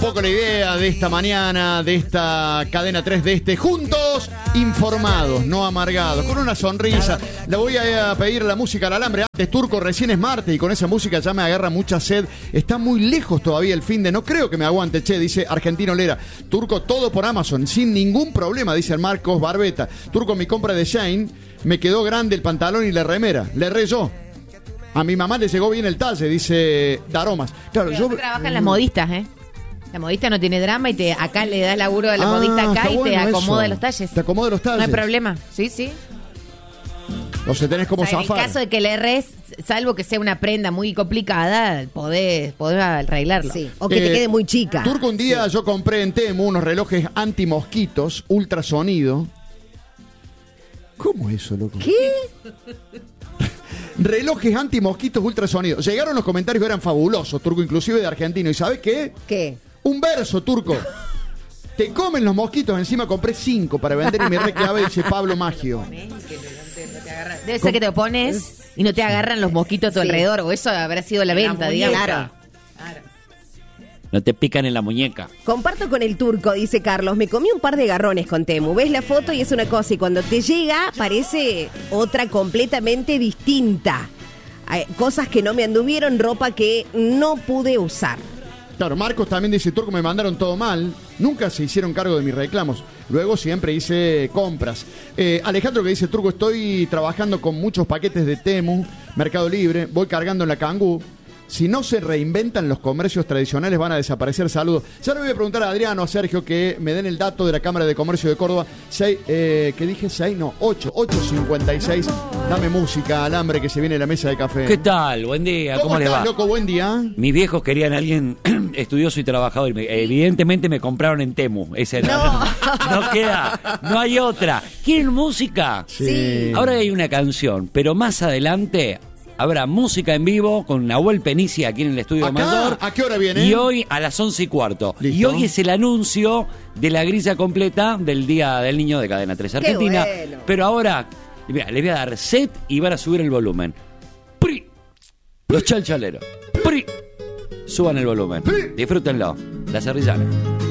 poco la idea de esta mañana, de esta cadena 3 de juntos, informados, no amargados, con una sonrisa. Le voy a pedir la música al alambre. Antes, Turco, recién es martes y con esa música ya me agarra mucha sed. Está muy lejos todavía el fin de, no creo que me aguante, che, dice Argentino Lera. Turco, todo por Amazon, sin ningún problema, dice Marcos Barbeta. Turco, mi compra de Shane, me quedó grande el pantalón y la remera, le erré yo. A mi mamá le llegó bien el talle, dice Daromas. Claro, yo trabaja en las modistas, ¿eh? La modista no tiene drama y acá le das laburo a la modista acá y te acomoda eso. los talles. Te acomoda los talles. No hay problema. Sí, sí. O sea, tenés como zafar. En el caso de que le erres, salvo que sea una prenda muy complicada, podés arreglarlo. Sí. O que te quede muy chica. Turco, un día yo compré en Temu unos relojes anti-mosquitos, ultrasonido. ¿Cómo es eso, loco? ¿Qué? Relojes anti-mosquitos ultrasonido. Llegaron los comentarios, eran fabulosos, Turco, inclusive de argentino. ¿Y sabes qué? ¿Qué? Un verso, Turco. Te comen los mosquitos. Encima compré 5 para vender y me reclave, dice Pablo Maggio. Debe ser que te lo pones y no te agarran los mosquitos a tu alrededor. O eso habrá sido la venta, digamos. Claro. No te pican en la muñeca. Comparto con el Turco, dice Carlos. Me comí un par de garrones con Temu. Ves la foto y es una cosa. Y cuando te llega, parece otra completamente distinta. Hay cosas que no me anduvieron, ropa que no pude usar. Claro, Marcos también dice, Turco, me mandaron todo mal. Nunca se hicieron cargo de mis reclamos. Luego siempre hice compras. Alejandro que dice, Turco, estoy trabajando con muchos paquetes de Temu, Mercado Libre. Voy cargando en la Kangoo. Si no se reinventan los comercios tradicionales van a desaparecer. Saludos. Ya le voy a preguntar a Adriano, a Sergio, que me den el dato de la Cámara de Comercio de Córdoba. ¿Qué dije? 8:56. Dame música, alambre, que se viene la mesa de café. ¿Qué tal? Buen día. ¿Cómo les va? Loco? Buen día. Mis viejos querían a alguien estudioso y trabajador. Evidentemente me compraron en Temu. Esa era. No queda. No hay otra. ¿Quieren música? Sí. Ahora hay una canción, pero más adelante habrá música en vivo con Nahuel Penicia aquí en el estudio mayor. ¿A qué hora viene? Y hoy a las 11:15. ¿Listo? Y hoy es el anuncio de la grilla completa del Día del Niño de Cadena 3 Argentina. Bueno. Pero ahora, mira, les voy a dar set y van a subir el volumen. ¡Pri! Los chalchaleros. ¡Pri! Suban el volumen. ¡Pri! Disfrútenlo. La Cerrillana.